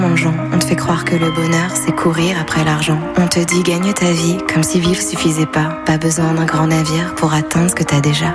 Mangeant, on te fait croire que le bonheur, c'est courir après l'argent. On te dit gagne ta vie, comme si vivre suffisait pas. Pas besoin d'un grand navire pour atteindre ce que t'as déjà.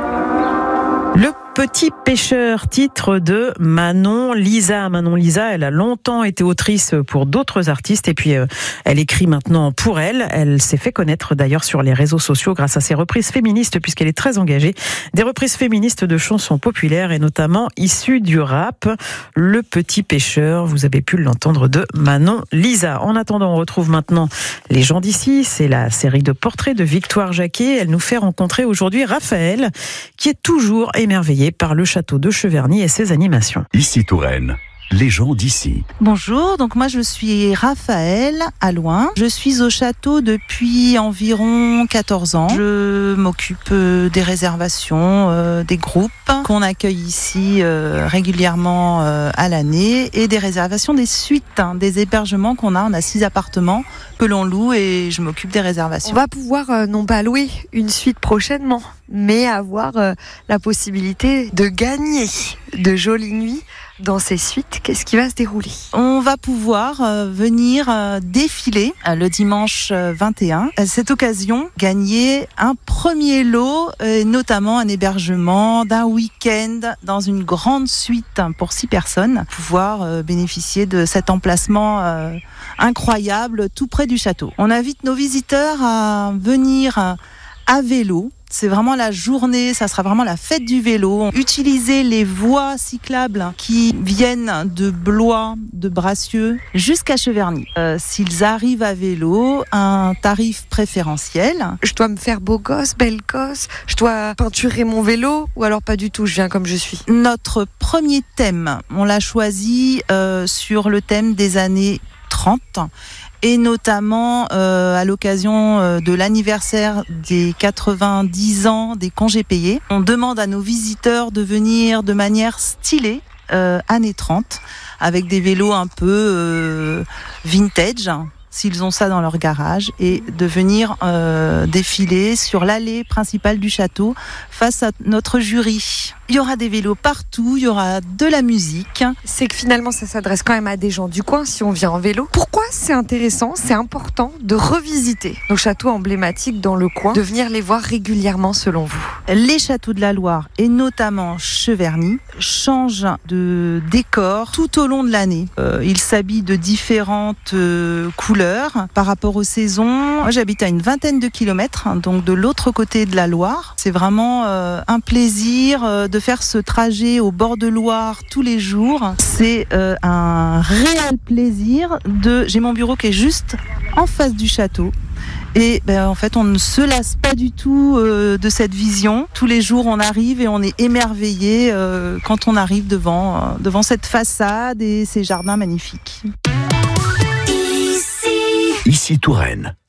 Le petit pêcheur, titre de Manon Lisa. Manon Lisa, elle a longtemps été autrice pour d'autres artistes et puis elle écrit maintenant pour elle. Elle s'est fait connaître d'ailleurs sur les réseaux sociaux grâce à ses reprises féministes puisqu'elle est très engagée. Des reprises féministes de chansons populaires et notamment issues du rap. Le petit pêcheur, vous avez pu l'entendre, de Manon Lisa. En attendant, on retrouve maintenant Les gens d'ici. C'est la série de portraits de Victoire Jacquet. Elle nous fait rencontrer aujourd'hui Raphaël qui est toujours émerveillé par le château de Cheverny et ses animations. Ici Touraine, les gens d'ici. Bonjour, donc moi je suis Raphaël Allouin. Je suis au château depuis environ 14 ans. Je m'occupe des réservations, des groupes qu'on accueille ici régulièrement à l'année et des réservations des suites, des hébergements qu'on a. On a 6 appartements que l'on loue et je m'occupe des réservations. On va pouvoir non pas louer une suite prochainement, mais avoir la possibilité de gagner de jolies nuits dans ces suites. Qu'est-ce qui va se dérouler ? On va pouvoir venir défiler le dimanche 21. À cette occasion, gagner un premier lot, notamment un hébergement d'un week-end dans une grande suite pour 6 personnes. Pouvoir bénéficier de cet emplacement incroyable tout près du château. On invite nos visiteurs à venir à vélo. C'est vraiment la journée, ça sera vraiment la fête du vélo. Utilisez les voies cyclables qui viennent de Blois, de Bracieux jusqu'à Cheverny. S'ils arrivent à vélo, un tarif préférentiel. Je dois me faire beau gosse, belle gosse, je dois peinturer mon vélo ou alors pas du tout, je viens comme je suis. Notre premier thème, on l'a choisi sur le thème des années 30. Et notamment à l'occasion de l'anniversaire des 90 ans des congés payés. On demande à nos visiteurs de venir de manière stylée, années 30, avec des vélos un peu vintage, s'ils ont ça dans leur garage, et de venir défiler sur l'allée principale du château face à notre jury. Il y aura des vélos partout, il y aura de la musique. C'est que finalement ça s'adresse quand même à des gens du coin si on vient en vélo. Pourquoi c'est intéressant, c'est important de revisiter nos châteaux emblématiques dans le coin, de venir les voir régulièrement selon vous ? Les châteaux de la Loire et notamment Cheverny changent de décor tout au long de l'année. Ils s'habillent de différentes couleurs par rapport aux saisons. Moi j'habite à une vingtaine de kilomètres, donc de l'autre côté de la Loire. C'est vraiment un plaisir de faire ce trajet au bord de Loire tous les jours. C'est un réel plaisir. J'ai mon bureau qui est juste en face du château. Et en fait, on ne se lasse pas du tout de cette vision. Tous les jours, on arrive et on est émerveillé quand on arrive devant cette façade et ces jardins magnifiques. Ici Touraine.